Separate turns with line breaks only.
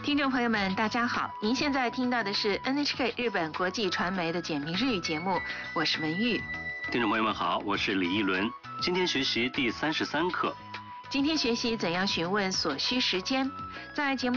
听众朋友们，大家好！您现在听到的是 NHK 日本国际传媒的简明日语节目，我是文玉。
听众朋友们好，我是李一伦。今天学习第33课。
今天学习怎样询问所需时间。在节目